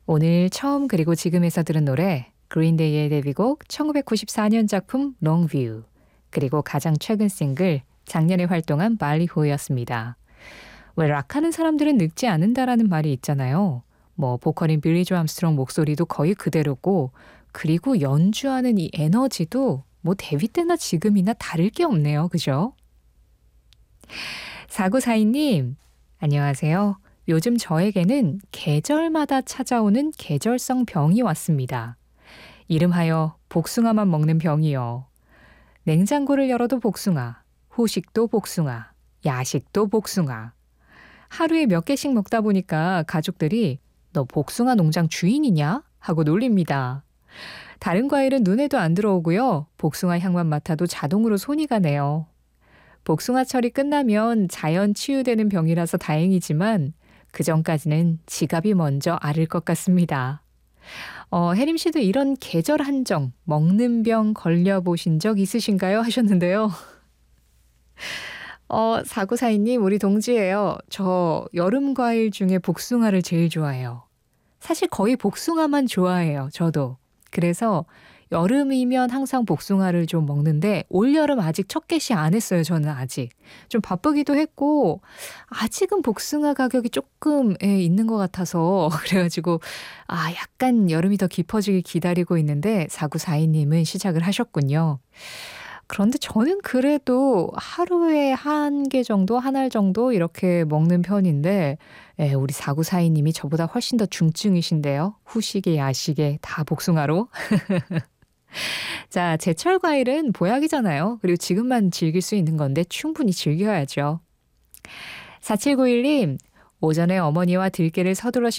오늘 처음 그리고 지금에서 들은 노래 그린데이의 데뷔곡 1994년 작품 롱뷰 그리고 가장 최근 싱글 작년에 활동한 말리호였습니다. 왜 락하는 사람들은 늙지 않는다라는 말이 있잖아요. 뭐 보컬인 빌리 조 암스트롱 목소리도 거의 그대로고 그리고 연주하는 이 에너지도 뭐 데뷔 때나 지금이나 다를 게 없네요. 그죠? 4942님 안녕하세요. 요즘 저에게는 계절마다 찾아오는 계절성 병이 왔습니다. 이름하여 복숭아만 먹는 병이요. 냉장고를 열어도 복숭아, 후식도 복숭아, 야식도 복숭아. 하루에 몇 개씩 먹다 보니까 가족들이 너 복숭아 농장 주인이냐? 하고 놀립니다. 다른 과일은 눈에도 안 들어오고요. 복숭아 향만 맡아도 자동으로 손이 가네요. 복숭아철이 끝나면 자연 치유되는 병이라서 다행이지만 그 전까지는 지갑이 먼저 앓을 것 같습니다. 혜림 씨도 이런 계절 한정, 먹는 병 걸려보신 적 있으신가요? 하셨는데요. 4942님, 우리 동지예요. 저 여름 과일 중에 복숭아를 제일 좋아해요. 사실 거의 복숭아만 좋아해요. 저도. 그래서 여름이면 항상 복숭아를 좀 먹는데 올여름 아직 첫 개시 안 했어요. 저는 아직. 좀 바쁘기도 했고 아직은 복숭아 가격이 조금 있는 것 같아서 그래가지고 약간 여름이 더 깊어지길 기다리고 있는데 4942님은 시작을 하셨군요. 그런데 저는 그래도 하루에 한 개 정도, 한 알 정도 이렇게 먹는 편인데 우리 4942님이 저보다 훨씬 더 중증이신데요. 후식에 야식에 다 복숭아로. 자, 제철 과일은 보약이잖아요. 그리고 지금만 즐길 수 있는 건데 충분히 즐겨야죠. 4791님, 오전에 어머니와 들깨를 서둘러